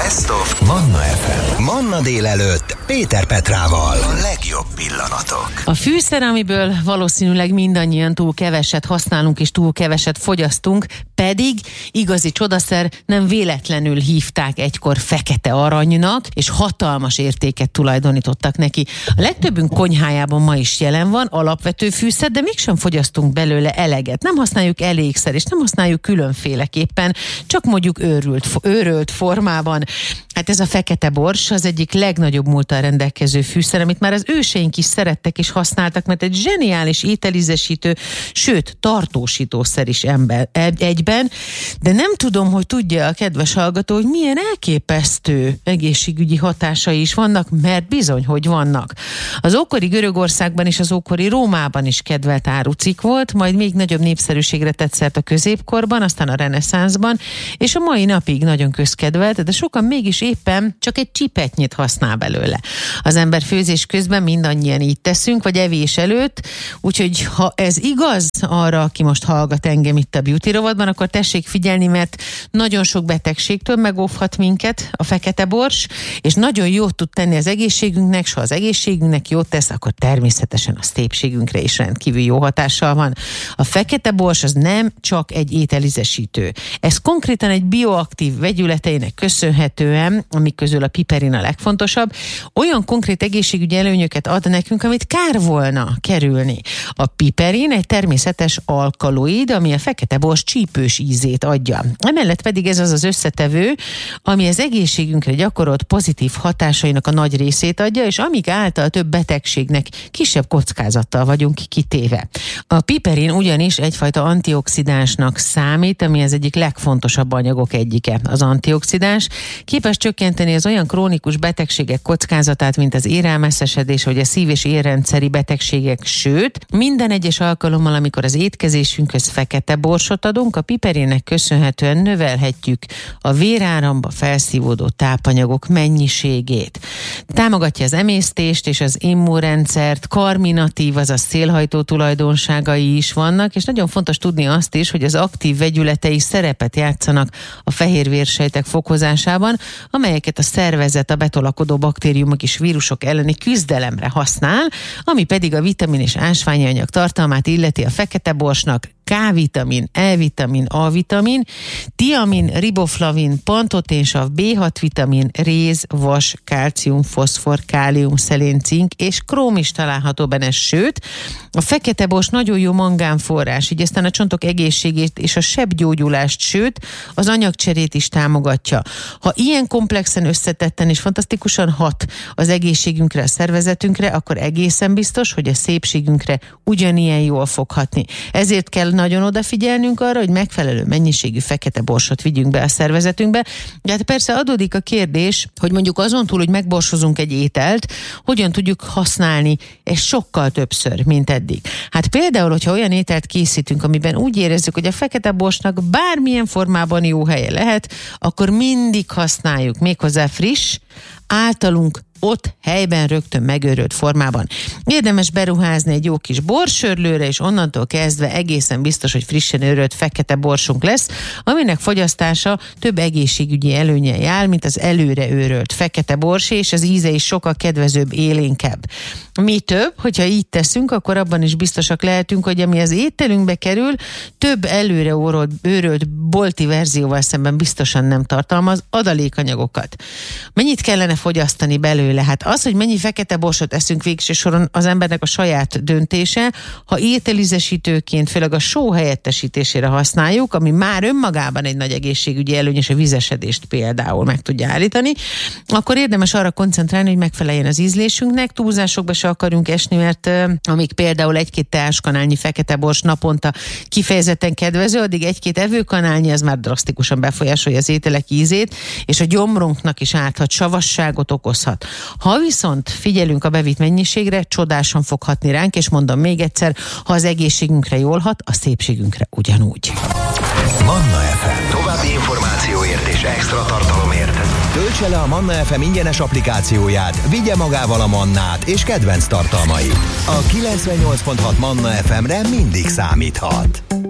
Best of Manna FM. Manna délelőtt Péter Petrával. A legjobb pillanatok. A fűszer, amiből valószínűleg mindannyian túl keveset használunk és túl keveset fogyasztunk, pedig igazi csodaszer, nem véletlenül hívták egykor fekete aranynak, és hatalmas értéket tulajdonítottak neki. A legtöbbünk konyhájában ma is jelen van, alapvető fűszer, de mégsem fogyasztunk belőle eleget. Nem használjuk elégszer, és nem használjuk különféleképpen, csak mondjuk őrölt formában. Hát ez a fekete bors az egyik legnagyobb múlttal rendelkező fűszer, amit már az őseink is szerettek és használtak, mert egy zseniális ételízesítő, sőt, tartósítószer is egyben, de nem tudom, hogy tudja a kedves hallgató, hogy milyen elképesztő egészségügyi hatásai is vannak, mert bizony, hogy vannak. Az ókori Görögországban és az ókori Rómában is kedvelt árucikk volt, majd még nagyobb népszerűségre tett szert a középkorban, aztán a reneszánszban, és a mai napig nagyon közkedvelt, de sokan mégis éppen csak egy csipetnyit használ belőle. Az ember főzés közben mindannyian így teszünk, vagy evés előtt, úgyhogy ha ez igaz arra, aki most hallgat engem itt a Beauty rovatban, akkor tessék figyelni, mert nagyon sok betegségtől megóvhat minket a fekete bors, és nagyon jót tud tenni az egészségünknek, s ha az egészségünknek jót tesz, akkor természetesen a szépségünkre is rendkívül jó hatással van. A fekete bors az nem csak egy ételízesítő. Ez konkrétan egy bioaktív vegyületeinek köszönhetően, amik közül a piperin a legfontosabb, olyan konkrét egészségügyi előnyöket ad nekünk, amit kár volna kerülni. A piperin egy természetes alkaloid, ami a fekete bors csípős ízét adja. Emellett pedig ez az az összetevő, ami az egészségünkre gyakorolt pozitív hatásainak a nagy részét adja, és amik által több betegségnek kisebb kockázattal vagyunk kitéve. A piperin ugyanis egyfajta antioxidánsnak számít, ami az egyik legfontosabb anyagok egyike. Az antioxidáns képes csökkenteni az olyan krónikus betegségek kockázatát, mint az érrelmesszesedés vagy a szív- és érrendszeri betegségek, sőt, minden egyes alkalommal, amikor az étkezésünkhöz fekete borsot adunk, a piperinnek köszönhetően növelhetjük a véráramba felszívódó tápanyagok mennyiségét. Támogatja az emésztést és az immunrendszert, karminatív, azaz szélhajtó tulajdonságai is vannak, és nagyon fontos tudni azt is, hogy az aktív vegyületei szerepet játszanak a fehérvérsejtek fokozásában, amelyeket a szervezet a betolakodó baktériumok és vírusok elleni küzdelemre használ, ami pedig a vitamin és ásványi anyag tartalmát illeti a fekete borsnak: K-vitamin, E-vitamin, A-vitamin, tiamin, riboflavin, pantoténsav, B6 vitamin, réz, vas, kálcium, foszfor, kálium, szelén, cink és króm is található benne, sőt, a fekete bors nagyon jó mangánforrás, így aztán a csontok egészségét és a sebgyógyulást, sőt, az anyagcserét is támogatja. Ha ilyen komplexen összetetten és fantasztikusan hat az egészségünkre, a szervezetünkre, akkor egészen biztos, hogy a szépségünkre ugyanilyen jól fog hatni. Ezért kell nagyon odafigyelnünk arra, hogy megfelelő mennyiségű fekete borsot vigyünk be a szervezetünkbe. De hát persze adódik a kérdés, hogy mondjuk azon túl, hogy megborsozunk egy ételt, hogyan tudjuk használni ezt sokkal többször, mint eddig. Hát például, hogyha olyan ételt készítünk, amiben úgy érezzük, hogy a fekete borsnak bármilyen formában jó helye lehet, akkor mindig használjuk, méghozzá friss, általunk ott helyben rögtön megőrült formában. Érdemes beruházni egy jó kis borsörlőre, és onnantól kezdve egészen biztos, hogy frissen őrölt fekete borsunk lesz, aminek fogyasztása több egészségügyi előnnyel jár, mint az előre őrölt fekete borsé, és az íze is sokkal kedvezőbb, élénkebb. Mi több, hogyha így teszünk, akkor abban is biztosak lehetünk, hogy ami az ételünkbe kerül, több előre őrölt bolti verzióval szemben biztosan nem tartalmaz adalékanyagokat. Mennyit kellene fogyasztani belőle? Hát az, hogy mennyi fekete borsot eszünk végső soron, az embernek a saját döntése. Ha ételízesítőként, főleg a só helyettesítésére használjuk, ami már önmagában egy nagy egészségügyi előny, és a vizesedést például meg tudja állítani, akkor érdemes arra koncentrálni, hogy megfeleljen az ízlésünknek. Túlzásokba se akarunk esni, mert amíg például egy-két teáskanálnyi fekete bors naponta kifejezetten kedvező, addig egy-két evőkanálnyi az már drasztikusan befolyásolja az ételek ízét, és a gyomrunknak is árthat, savasságot okozhat. Ha viszont figyelünk a bevitt mennyiségre, csodásan fog hatni ránk, és mondom még egyszer, ha az egészségünkre jól hat, a szépségünkre ugyanúgy. Manna FM. További információért és extra tartalomért töltse le a Manna FM ingyenes applikációját, vigye magával a Mannát és kedvenc tartalmait. A 98.6 Manna FM-re mindig számíthat.